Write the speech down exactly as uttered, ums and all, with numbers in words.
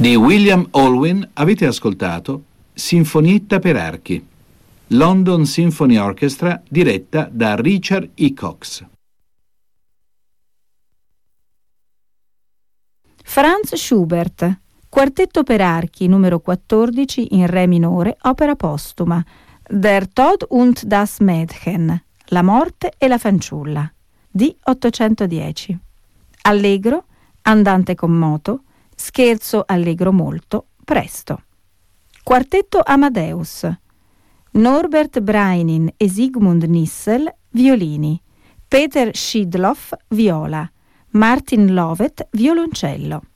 Di William Olwyn avete ascoltato Sinfonietta per archi, London Symphony Orchestra, diretta da Richard E. Cox. Franz Schubert, Quartetto per archi numero quattordici in re minore, opera postuma, Der Tod und das Mädchen, La morte e la fanciulla, D ottocentodieci. Allegro, andante con moto, scherzo allegro molto, presto. Quartetto Amadeus, Norbert Breinin e Sigmund Nissel, violini, Peter Schidloff, viola, Martin Lovet, violoncello.